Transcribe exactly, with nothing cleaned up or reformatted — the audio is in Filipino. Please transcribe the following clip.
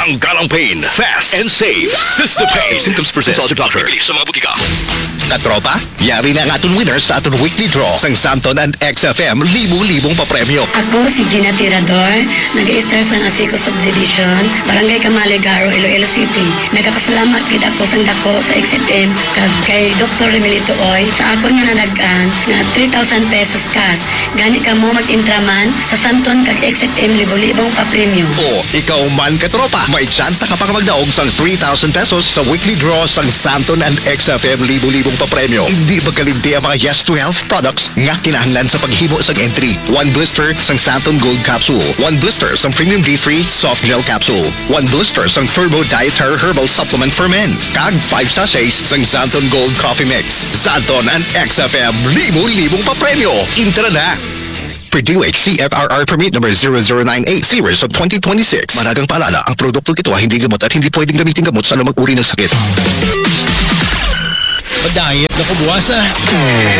Tanggalang pain, fast and safe. Sister Pain. Symptoms persist. Consult your doctor. Bibili sa mga butika. Katropa, yari na ang aton winner sa aton weekly draw sang Santon and X F M libu-libong papremyo. Ako si Gina Tirador, nag-i-star sa Asico Subdivision, Barangay Kamaligaro, Iloilo City. Nagapasalamat gid ako sang dako sa X F M kag kay Doctor Remilito Oy sa akon nga nanagan nga three thousand pesos cash. Gani ka mo mag-intraman sa Santon kag X F M libu-libong papremyo. O, ikaw man katropa, may chance ka pa magdaog sang three thousand pesos sa weekly draw sang Santon and X F M libu-libong papremyo. Hindi magkalimti ang mga Yes to Health products nga kinahanglan sa paghimo sang entry. One blister sang Santon Gold Capsule, one blister sang Premium D three Soft Gel Capsule, one blister sang Turbo Dietary Herbal Supplement for Men, kag five sachets sang Santon Gold Coffee Mix. Santon and X F M libu-libong papremyo. Intra na! Purdue H C F R R Permit number zero zero nine eight series of twenty twenty-six. Managang paalala, ang produkto ito ay hindi gamot at hindi pwedeng gamitin gamot sa anumang uri ng sakit. Diet na kubuwasa.